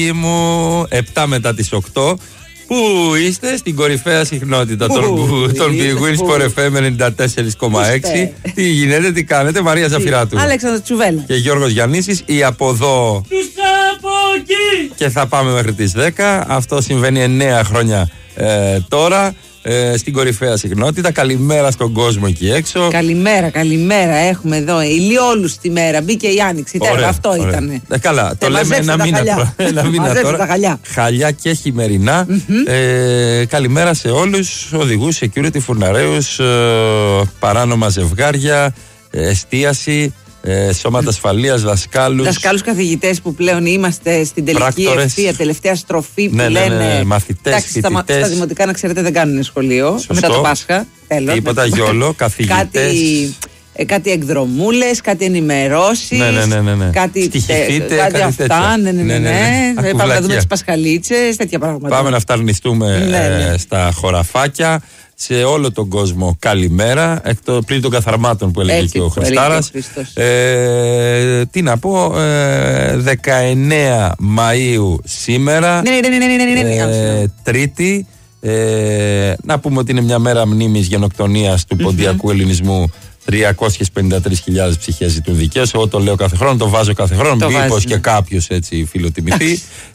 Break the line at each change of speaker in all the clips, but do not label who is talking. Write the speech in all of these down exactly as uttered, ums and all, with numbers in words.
μου, επτά μετά τις οκτώ. Πού είστε? Στην κορυφαία συχνότητα των Big Wins for εφ εμ ενενήντα τέσσερα κόμμα έξι. Τι γίνεται, τι κάνετε? Μαρία Ζαφυράτου
Αλέξανδρος Τσουβέλα
και Γιώργος Γιαννίσης. Η από εδώ και θα πάμε μέχρι τις δέκα. Αυτό συμβαίνει εννέα χρόνια ε, τώρα. Ε, στην κορυφαία συχνότητα. Καλημέρα στον κόσμο εκεί έξω.
Καλημέρα, καλημέρα. Έχουμε εδώ ηλιόλους τη μέρα. Μπήκε η άνοιξη. Τέρα, αυτό ήταν.
Ε, καλά, το λέμε ένα μήνα τώρα. Ένα μήνα τώρα.
Τα χαλιά.
Χαλιά και χειμερινά. Mm-hmm. Ε, καλημέρα σε όλους. Οδηγούς, security, φουρναρέους, ε, παράνομα ζευγάρια, ε, εστίαση. Ε, σώματα ασφαλείας, δασκάλους.
Δασκάλους καθηγητές που πλέον είμαστε στην τελική ευθεία, τελευταία στροφή που
ναι,
λένε.
Ναι, ναι, μαθητές,
εντάξει, στα, στα δημοτικά, να ξέρετε, δεν κάνουν σχολείο.
Σωστό.
Μετά το Πάσχα. Τέλος.
Τίποτα γιόλο, καθηγητές.
Κάτι, ε, κάτι εκδρομούλες, κάτι ενημερώσεις.
Ναι, ναι, ναι, ναι, ναι.
Κάτι,
στοιχηθείτε,
κάτι, κάτι αυτά.
Τέτοια.
Ναι, ναι, ναι. ναι, ναι.
ναι, ναι.
Πάμε να δούμε τις πασχαλίτσες, τέτοια πράγματα.
Πάμε να φταρνιστούμε ναι, ναι. Ε, στα χωραφάκια. Σε όλο τον κόσμο καλημέρα, εκτός πλην των καθαρμάτων που έλεγε έτσι, και ο Χριστάρας. Ε, τι να πω, ε, δεκαεννέα Μαΐου σήμερα,
ναι, ναι, ναι, ναι, ναι, ναι, ναι.
Ε, Τρίτη. Ε, να πούμε ότι είναι μια μέρα μνήμης γενοκτονίας του mm-hmm. ποντιακού ελληνισμού. τριακόσιες πενήντα τρεις χιλιάδες ψυχές ζητούν δικαίωση. Εγώ το λέω κάθε χρόνο, το βάζω κάθε χρόνο. Μήπως και κάποιος έτσι φιλοτιμηθεί.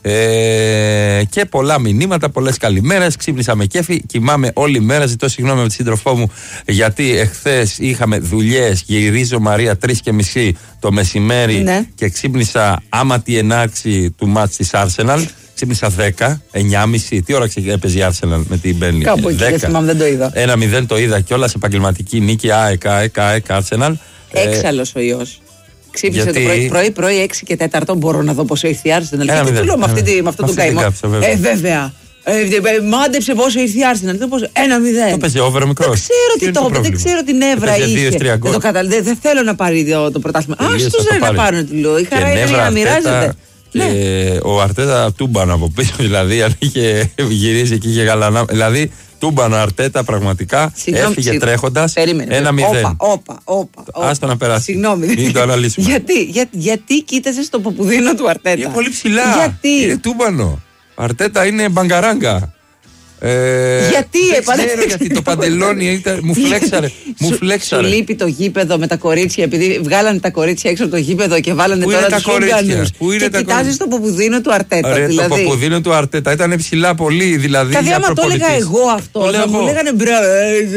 ε, και πολλά μηνύματα, πολλές καλημέρες. Ξύπνησα με κέφι, κοιμάμαι όλη μέρα. Ζητώ συγγνώμη με τη σύντροφό μου, γιατί εχθές είχαμε δουλειές. Γυρίζω Μαρία τρεις και μισή το μεσημέρι ναι. και ξύπνησα άμα τη ενάρξη του μάτς της Arsenal. Ξύπνησα δέκα, εννιά και μισή. Τι ώρα έπαιζε η Arsenal με την Burnley?
Κάπου εκεί, δεν θυμάμαι, δεν το είδα.
ένα μηδέν το είδα κιόλας, επαγγελματική νίκη, ΑΕΚ, ΑΕΚ, ΑΕΚ, Arsenal.
Έξαλλος ο ιός. Ξύπνησε γιατί... το πρωί, πρωί, πρωί, έξι και τέταρτο. Μπορώ να δω πόσο ήρθε η Arsenal. Και τι λέω με αυτό το καημό. Ε, βέβαια. Ε, μάντεψε πόσο ήρθε η Arsenal. ένα μηδέν.
Το παίζει over μικρό.
Δεν ξέρω τι το είπε, δεν ξέρω την έβρα είχε. Δεν το καταλαβαίνω. Δεν θέλω να πάρει το πρωτάθλημα. Α, του να πάρουν, του λέω. Η χαρά είναι να μοιράζεται.
Και ναι. Ο Αρτέτα τούμπαν από πίσω, δηλαδή αν είχε γυρίσει και είχε γαλανά. Δηλαδή τούμπαν ο Αρτέτα πραγματικά. Συγγνώμη, έφυγε τρέχοντας. ένα μηδέν.
Όπα, όπα.
Άστο να περάσει.
Συγγνώμη.
Μην το αναλύσουμε.
γιατί, για, γιατί κοίταζε στο ποπουδίνο του Αρτέτα?
Είναι πολύ ψηλά.
Γιατί?
Είναι τούμπανο. Ο Αρτέτα είναι μπαγκαράγκα. Ε,
γιατί
δεν ξέρω γιατί το παντελόνι ήταν, μου φλέξαρε, μου φλέξαρε.
Σου λείπει το γήπεδο με τα κορίτσια, επειδή βγάλανε τα κορίτσια έξω από το γήπεδο και βάλανε
πού
τώρα τους Ούγγανους. Και
τα
κοιτάζεις το ποπουδίνο του Αρτέτα.
Ωραία,
δηλαδή.
Το ποπουδίνο του Αρτέτα ήταν ψηλά πολύ, δηλαδή.
Δηλαδή άμα το έλεγα εγώ αυτό, το θα μου λέγανε μπράβο,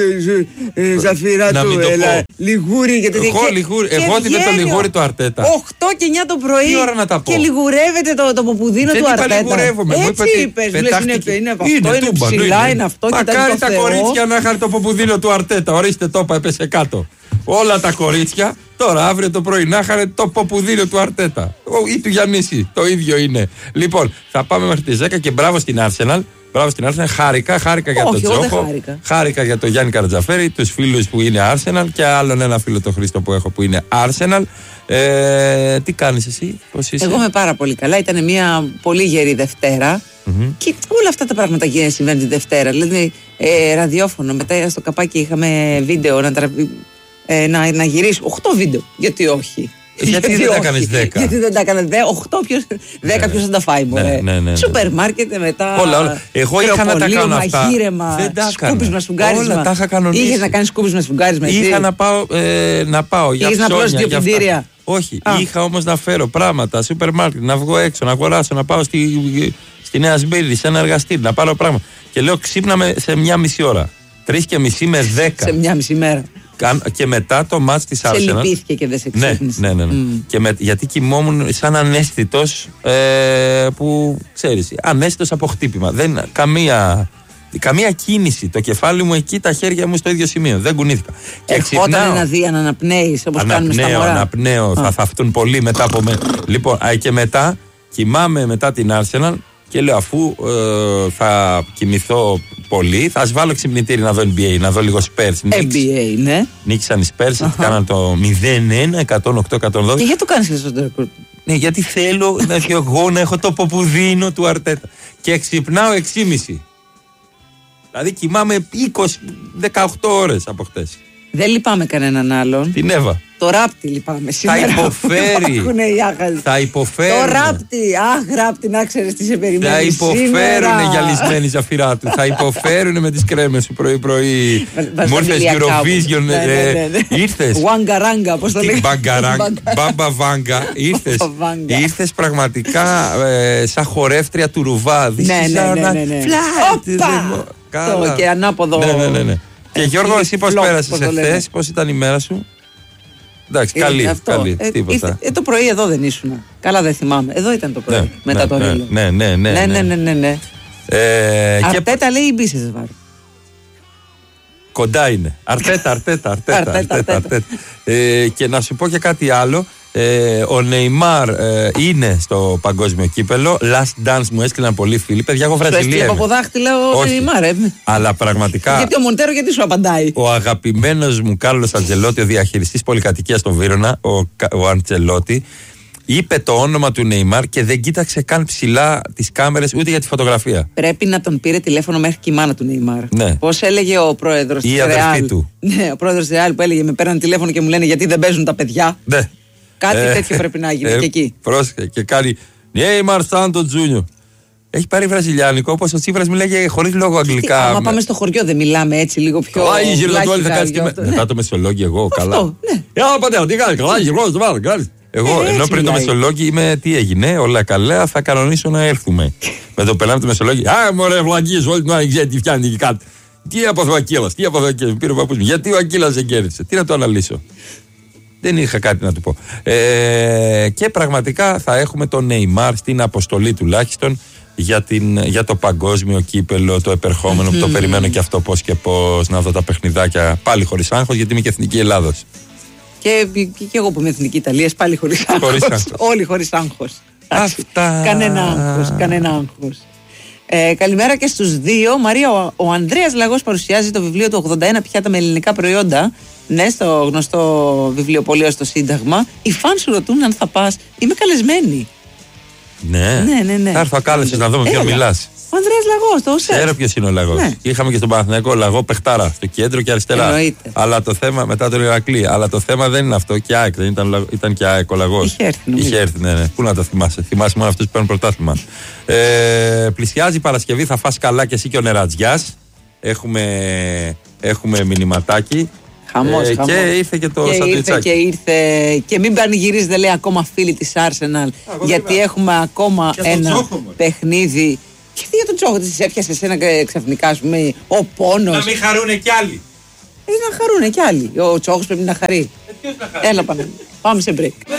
Ζαφύρα του, λιγούρι και τέτοια.
Εγώ ότι με το λιγούρι του Αρτέτα.
οκτώ και εννιά το πρωί και λιγουρεύεται το ποπουδίνο του Αρτέτα. Έτσι είπες, είναι από αυτό, είναι ψηλά, είναι αυτό.
Μακάρι τα κορίτσια να είχαν το ποπουδίνο του Αρτέτα. Ορίστε, το είπα, έπεσε κάτω. Όλα τα κορίτσια τώρα αύριο το πρωί να είχαν το ποπουδίνο του Αρτέτα ή του Γιαννίση. Το ίδιο είναι. Λοιπόν, θα πάμε μέχρι τις δέκα και μπράβο στην Arsenal. Μπράβο στην Arsenal. Χάρηκα, χάρηκα για τον Τζόχο. Χάρηκα. χάρηκα για τον Γιάννη Καρατζαφέρη, τους φίλους που είναι Arsenal και άλλον ένα φίλο τον Χρήστο που έχω που είναι Arsenal. Ε, τι κάνεις εσύ, πώς είσαι?
Εγώ είμαι πάρα πολύ καλά. Ήταν μια πολύ γερή Δευτέρα. Mm-hmm. Και όλα αυτά τα πράγματα συμβαίνουν τη Δευτέρα. Δηλαδή, ε, ραδιόφωνο. Μετά στο καπάκι είχαμε βίντεο να, τραβή, ε, να, να γυρίσω. οκτώ βίντεο. Γιατί όχι?
Γιατί, γιατί δεν τα κάνεις δέκα?
Γιατί δεν τα έκανες δέκα? οκτώ ποιος, δέκα ποιος θα τα φάει, μωρέ. Ναι, ναι, ναι, ναι. Σούπερ μάρκετ μετά.
Όλα, όλα. Εγώ είχα να τα κάνω αυτά.
Μαγείρεμα, σκούπισμα, σφουγγάρισμα.
Όλα τα είχα κανονίσει.
Είχες να κάνεις σκούπισμα, σφουγγάρισμα.
Είχα να πάω, ε, να πάω για
ψώνια. Είχες να πλώσεις δύο πιντήρια.
Όχι, Α. είχα όμως να φέρω πράγματα, σούπερ μάρκετ, να βγω έξω, να αγοράσω, να πάω στη, στη Νέα Σμύρνη, σε ένα εργαστήρι, να πάρω πράγματα. Και λέω ξύπναμε σε μια μισή ώρα. Τρεις και μισή με δέκα.
Σε μια μισή μέρα.
Και μετά το μάτς της Arsenal.
Σε λυπήθηκε και δεν σε ξύπνησε.
Ναι, ναι, ναι. ναι. Mm. Και με, γιατί κοιμόμουν σαν ανέστητος, ε, που ξέρεις, ανέστητος από χτύπημα. Δεν, καμία, καμία κίνηση. Το κεφάλι μου εκεί, τα χέρια μου στο ίδιο σημείο. Δεν κουνήθηκα.
Ερχόταν ένα δί, να αναπνέεις όπως κάνουμε στα μωρά.
Αναπνέω, θα θαυτούν πολύ μετά από μένα. Λοιπόν, και μετά κοιμάμαι μετά την Arsenal. Και λέω αφού ε, θα κοιμηθώ πολύ, θα βάλω ξυπνητήρι να δω N B A, να δω λίγο Spurs.
N B A, ναι.
Νίκησαν οι Spurs, uh-huh. κάναν το μηδέν ένα, εκατόν οκτώ εκατόν δώδεκα.
Και γιατί το κάνεις αυτό το ρεκόρ?
Ναι, γιατί θέλω να εγώ να έχω το ποπουδίνο του Αρτέτα. Και ξυπνάω έξι και μισή. Δηλαδή κοιμάμαι είκοσι, δεκαοκτώ ώρες από χτες.
Δεν λυπάμαι κανέναν άλλον.
Την Εύα.
Το ράπτη λυπάμαι σήμερα.
Θα υποφέρει. Θα υποφέρει.
Το ράπτη. Αχ, ράπτη, να ξέρεις τι σε περιμένει.
Θα υποφέρουν οι γυαλισμένοι ζαφυρά του. Θα υποφέρουν με τις κρέμες σου πρωί-πρωί. Μου ήρθες Eurovision. Ήρθες.
Βάγκαράγκα, πώς το λέγανε.
Μπάμπα Βάγκα. Ήρθες πραγματικά σαν χορεύτρια του Ρουβά.
Ναι, ναι, ναι. Φλάιτ. Και ανάποδο.
Ναι, ναι, ναι. Και Γιώργο, εσύ πώς πέρασες εχθές, πώς ήταν η μέρα σου? Εντάξει, ε, καλή, αυτό. καλή, ε, τίποτα.
Ε, το πρωί εδώ δεν ήσουν. Καλά δεν θυμάμαι. Εδώ ήταν το πρωί, ναι, μετά
ναι,
το ρίλο.
Ναι, ναι, ναι.
ναι, ναι, ναι, ναι, ναι.
Ε,
Αρτέτα και... λέει η Μπίσες βάρ.
Κοντά είναι. Αρτέτα, Αρτέτα, Αρτέτα. αρτέτα, αρτέτα, αρτέτα. Ε, και να σου πω και κάτι άλλο. Ε, ο Νεϊμάρ ε, είναι στο παγκόσμιο κύπελο. Last dance μου έστειλαν πολλοί φίλοι. Παιδιά, εγώ Βραζιλία. Σου έστειλε
από δάχτυλα ο Νεϊμάρ, ε.
Αλλά πραγματικά.
Γιατί ο Μοντέρο, γιατί σου απαντάει.
Ο αγαπημένος μου Κάρλος Αντζελότη, ο διαχειριστής πολυκατοικίας στον Βύρωνα, ο, ο Αντζελότη, είπε το όνομα του Νεϊμάρ και δεν κοίταξε καν ψηλά τις κάμερες ούτε για τη φωτογραφία.
Πρέπει να τον πήρε τηλέφωνο μέχρι και η μάνα του Νεϊμάρ.
Ναι.
Πώς έλεγε ο πρόεδρος της Ρεάλ. Η αδερφή του. Ναι, ο πρόεδρος της Ρεάλ που έλεγε: με παίρνουν τηλέφωνο και μου λένε γιατί δεν παίζουν τα παιδιά. Ναι. Κάτι ε, τέτοιο πρέπει να γίνει ε, και εκεί.
Πρόσεχε και κάνει Νέιμαρ Σάντο Τζούνιο. Έχει πάρει βραζιλιάνικο, όπως ο Τσίπρας μιλάει χωρίς λόγο αγγλικά.
Άμα πάμε στο χωριό δεν μιλάμε έτσι λίγο πιο.
Καλά, η γυρνατόλη θα κάνει και με... μετά το μεσολόγιο εγώ. Καλά. Ε, πατέρα, τι κάνει, καλά, γυρνατόλη. Εγώ ενώ πριν το μεσολόγιο είμαι τι έγινε, όλα καλά, θα κανονίσω να έρθουμε. Με το πελάμε το μεσολόγιο. Α, μωρέ, βλακίες, όλη την ώρα ξέρει τι φτιάχνει και κάτι. Τι έπαθε ο Ακύλας, τι έπαθε ο Ακύλας. Πήρε ο παππούς μου. Γιατί ο Ακύλας δεν κέρδισε, τι να το αναλύσω. Δεν είχα κάτι να του πω. Ε, και πραγματικά θα έχουμε τον Νεϊμάρ στην αποστολή τουλάχιστον για, την, για το παγκόσμιο κύπελο, το επερχόμενο, που το περιμένω και αυτό πώς και πώς, να δω τα παιχνιδάκια πάλι χωρίς άγχος, γιατί είμαι και εθνική Ελλάδος.
Και, και, και εγώ που είμαι εθνική Ιταλίας πάλι χωρίς άγχος. Χωρίς άγχος. Όλοι χωρίς άγχος.
Αυτά.
Κανένα άγχος, κανένα άγχος. Ε, καλημέρα και στους δύο. Μαρία, ο, ο Ανδρέας Λαγός παρουσιάζει το βιβλίο του ογδόντα ένα πιάτα με ελληνικά προϊόντα. Ναι, στο γνωστό βιβλιοπωλείο στο Σύνταγμα. Οι φαν σου ρωτούν αν θα πας. Είμαι καλεσμένη.
Ναι, ναι, ναι, ναι. Θα έρθω κάλεσες να δούμε ποιο μιλάς.
Ο Ανδρέας Λαγός, το ΣΕΦ.
Ξέρω ποιος είναι ο Λαγός. Ναι. Είχαμε και στον Παναθηναϊκό Λαγό παιχτάρα στο κέντρο και αριστερά.
Εννοείται.
Αλλά το θέμα μετά τον Ηρακλή. Αλλά το θέμα δεν είναι αυτό. Και ΑΕΚ δεν ήταν, ήταν και ΑΕΚ ο Λαγός.
Είχε έρθει, νομίζω.
Είχε έρθει, ναι, ναι. Πού να το θυμάσαι. Θυμάσαι μόνο αυτούς που παίρνουν πρωτάθλημα. ε, πλησιάζει η Παρασκευή, θα φας καλά και εσύ και ο Νερατζιάς. Έχουμε, έχουμε μηνυματάκι.
Χαμός,
ε,
χαμός.
Και ήρθε και το
σαντουιτσάκι. Και ήρθε και μην πανηγυρίζετε, λέει, ακόμα φίλοι της Arsenal. Γιατί έχουμε ακόμα ένα τσόχο, παιχνίδι. Γιατί για τον Τσόχο της έπιασε εσένα ξαφνικά, ας πούμε, ο πόνος.
Να μην χαρούνε κι άλλοι.
Ε, να χαρούνε κι άλλοι. Ο Τσόχος πρέπει να χαρεί.
Ε, ποιος να χαρεί.
Έλα πάμε. Πάμε σε break.